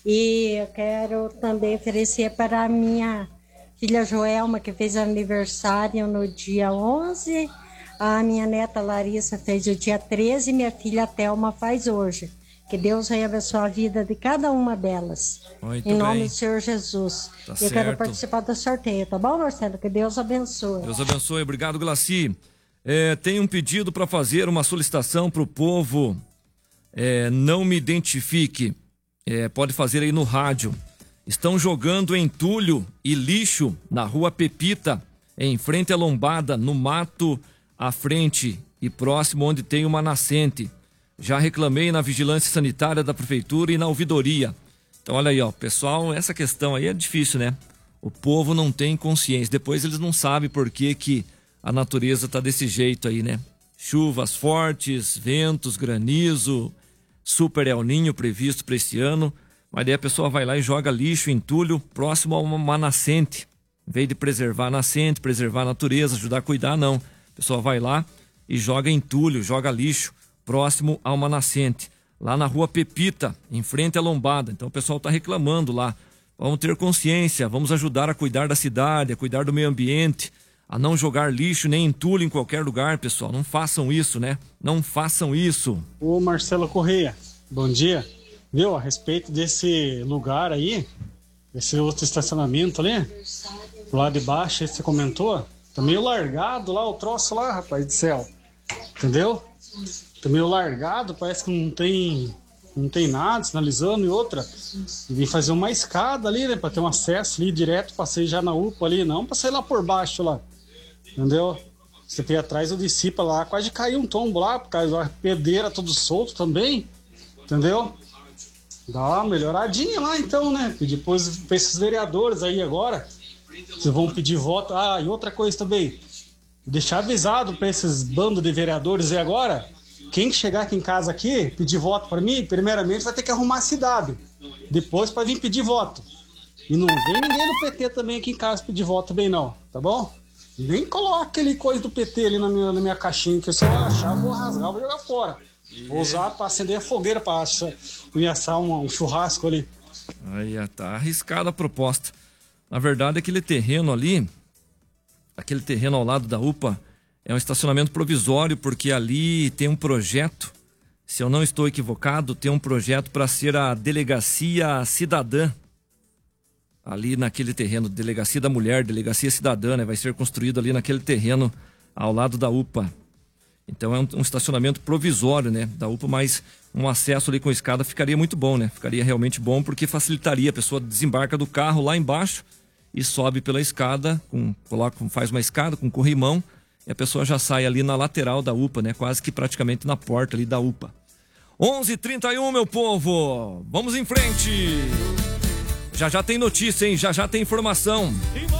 E eu quero também oferecer para a minha filha Joelma, que fez aniversário no dia 11. A minha neta Larissa fez o dia 13 e minha filha Thelma faz hoje. Que Deus venha abençoar a vida de cada uma delas. Muito em nome bem. do Senhor Jesus. Tá Eu certo. quero participar do sorteio, tá bom, Marcelo? Que Deus abençoe. Deus abençoe. Obrigado, Glaci. Tem um pedido para fazer uma solicitação para o povo. Não me identifique. Pode fazer aí no rádio. Estão jogando entulho e lixo na rua Pepita, em frente à lombada, no mato à frente e próximo onde tem uma nascente. Já reclamei na vigilância sanitária da prefeitura e na ouvidoria. Então olha aí, ó, pessoal, essa questão aí é difícil, né? O povo não tem consciência. Depois eles não sabem por que a natureza tá desse jeito aí, né? Chuvas fortes, ventos, granizo, super El Ninho previsto para esse ano. Mas daí a pessoa vai lá e joga lixo, entulho próximo a uma nascente. Em vez de preservar a nascente, preservar a natureza, ajudar a cuidar, não. A pessoa vai lá e joga entulho, joga lixo próximo a uma nascente. Lá na rua Pepita, em frente à lombada. Então o pessoal está reclamando lá. Vamos ter consciência, vamos ajudar a cuidar da cidade, a cuidar do meio ambiente, a não jogar lixo nem entulho em qualquer lugar, pessoal. Não façam isso, né? Não façam isso. Ô Marcelo Correia, bom dia. Viu, a respeito desse lugar aí, esse outro estacionamento ali, do lado de baixo, aí você comentou, tá meio largado lá o troço lá, rapaz do céu. Entendeu? Tá meio largado, parece que não tem nada sinalizando e outra. E vim fazer uma escada ali, né, pra ter um acesso ali direto, passei já na UPA ali, não passei lá por baixo lá. Entendeu? Você tem atrás, eu desci pra lá, quase caiu um tombo lá, por causa da pedreira todo solto também. Entendeu? Dá uma melhoradinha lá então, né? E depois pra esses vereadores aí agora, que vão pedir voto. Ah, e outra coisa também, deixar avisado pra esses bandos de vereadores aí agora, quem chegar aqui em casa aqui, pedir voto pra mim, primeiramente vai ter que arrumar a cidade. Depois pra vir pedir voto. E não vem ninguém do PT também aqui em casa pedir voto também não, tá bom? Nem coloca aquele coisa do PT ali na minha caixinha, que se eu achar, eu vou rasgar, vou jogar fora. Vou usar pra acender a fogueira, pra assar um churrasco ali. Aí tá arriscada a proposta. Na verdade, aquele terreno ali, aquele terreno ao lado da UPA, é um estacionamento provisório, porque ali tem um projeto, se eu não estou equivocado, tem um projeto para ser a delegacia cidadã. Ali naquele terreno, delegacia da mulher, delegacia cidadã, né? Vai ser construído ali naquele terreno ao lado da UPA. Então é um estacionamento provisório, né, da UPA, mas um acesso ali com escada ficaria muito bom, né? Ficaria realmente bom porque facilitaria. A pessoa desembarca do carro lá embaixo e sobe pela escada, faz uma escada com corrimão e a pessoa já sai ali na lateral da UPA, né? Quase que praticamente na porta ali da UPA. 11h31, meu povo! Vamos em frente! Já tem notícia, hein? Já tem informação.